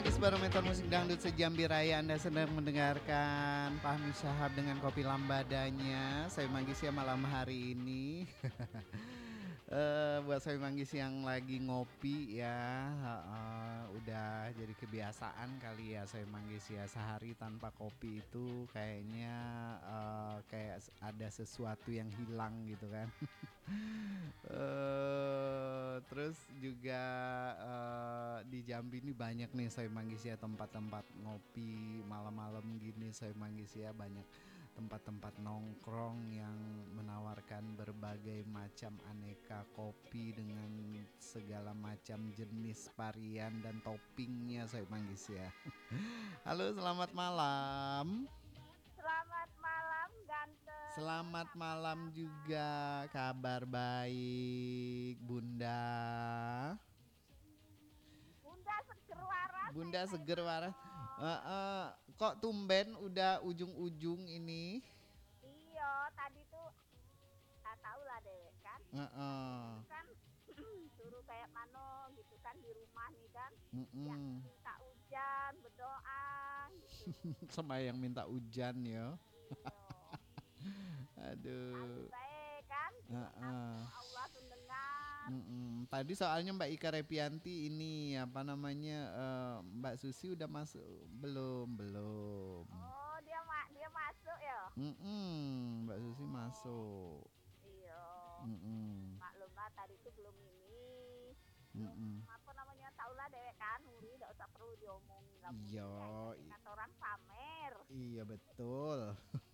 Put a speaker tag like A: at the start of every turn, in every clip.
A: Gadis Barometer Musik Dangdut Sejambi Raya. Anda sedang mendengarkan Fahmi Syahab dengan Kopi Lambadanya. Saya Manggis ya malam hari ini. Buat saya Manggis yang lagi ngopi ya, udah jadi kebiasaan kali ya saya Manggis ya, sehari tanpa kopi itu kayaknya kayak ada sesuatu yang hilang gitu kan. Terus juga di Jambi ini banyak nih saya Manggis ya tempat-tempat ngopi malam-malam gini saya Manggis ya, banyak tempat-tempat nongkrong yang menawarkan berbagai macam aneka kopi dengan segala macam jenis varian dan toppingnya saya Manggis ya. Halo, selamat malam.
B: Selamat malam, ganteng.
A: Selamat malam juga, kabar baik Bunda.
B: Bunda seger waras.
A: Bunda seger waras. Kok tumben udah ujung-ujung ini?
B: Iya, tadi tuh tak tahu lah deh kan.
A: Heeh.
B: Kan suruh kayak mano gitu kan di rumah nih kan. Ya
A: Mm-mm.
B: minta hujan, berdoa gitu.
A: Sama yang minta hujan ya.
B: Iya. Aku
A: Aduh.
B: baik kan.
A: Heeh.
B: Allah mendengar.
A: Tadi soalnya Mbak Ika Repianti ini apa namanya, Mbak Susi udah masuk belum? Belum.
B: Oh, dia masuk ya.
A: Mbak Susi
B: Oh,
A: masuk.
B: iya.
A: Mm-mm.
B: Maklum lah tadi tuh belum ini. Belum
A: Mm-mm.
B: apa namanya tahulah dewek kan Uri tidak usah perlu diomongin lah Uri
A: Iya,
B: kata orang pamer.
A: iya betul.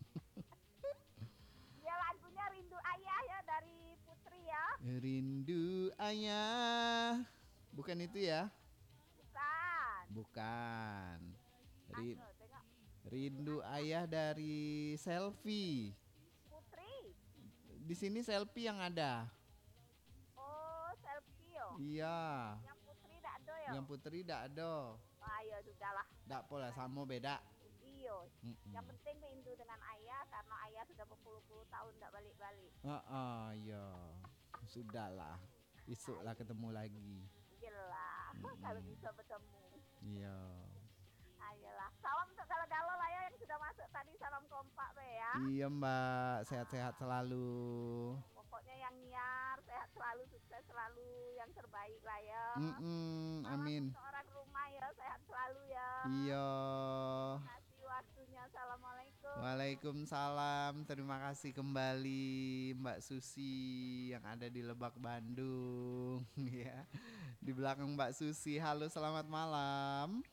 B: Ya lagunya Rindu Ayah ya dari Putri ya.
A: Rindu ayah. Bukan itu ya?
B: Bukan.
A: Bukan. Ri-
B: Anu tengok Rindu
A: Rindu
B: Ayah
A: ayah dari Selfie.
B: Putri.
A: Di sini Selfie yang ada.
B: Oh selfie yo.
A: Iya.
B: Yang Putri tak ada yo.
A: Yang Putri dak ada.
B: Ah ya sudahlah.
A: Dak pola sama beda.
B: Iyo. Yang
A: Mm-mm.
B: penting rindu dengan ayah karena ayah sudah berpuluh-puluh tahun tidak balik-balik.
A: Iya. Sudahlah. Besok lah ketemu lagi.
B: Iyalah kalau
A: Mm-mm.
B: bisa bertemu.
A: Iya.
B: Ayolah, salam untuk galau-galau lah ya yang sudah masuk tadi, salam kompak be ya.
A: Iya Mbak, sehat-sehat selalu.
B: Pokoknya yang nyiar sehat selalu, sukses selalu, yang terbaik lah ya. Salam
A: Amin.
B: untuk orang rumah ya, sehat selalu ya.
A: Iya.
B: Kasih waktunya, assalamualaikum.
A: Waalaikumsalam. Terima kasih kembali Mbak Susi yang ada di Lebak Bandung ya. Di belakang Mbak Susi. Halo, selamat malam.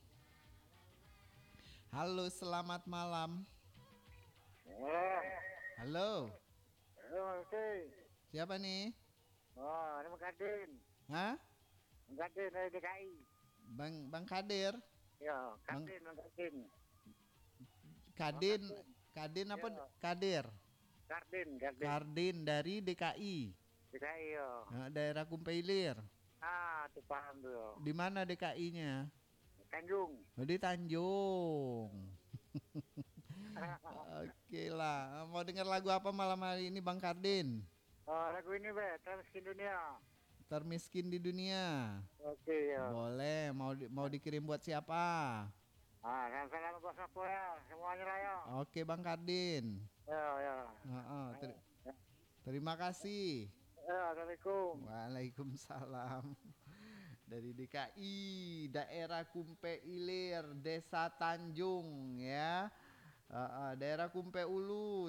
A: Halo, selamat malam.
C: Oh,
A: Halo.
C: oke.
A: Siapa nih?
C: Oh, ini Bang Kadin.
A: Hah?
C: Bang Kadin dari DKI.
A: Bang Kadir.
C: Ya,
A: Bang
C: Kadin, Bang Kadin.
A: Kadin. Kadin apa?
C: Iya.
A: Kadir.
C: Kardin.
A: Kardin dari DKI.
C: DKI, ya.
A: Daerah Kumpeilir.
C: Tuh paham tuh. Ya.
A: Di mana DKI-nya?
C: Tanjung.
A: Oh, di Tanjung. Oke lah. Mau dengar lagu apa malam hari ini Bang Kardin?
C: Oh, lagu ini, Be, Termiskin Dunia.
A: Termiskin di dunia.
C: Oke, ya.
A: Boleh. Mau dikirim buat siapa?
C: Salam buat Sapo ya. Semuanya lah ya.
A: Oke Bang Kardin.
C: Ya. Ya.
A: Terima kasih.
C: Ya, Assalamualaikum.
A: Waalaikumsalam. Dari DKI, daerah Kumpe Ilir, Desa Tanjung ya. Daerah Kumpe Ulu.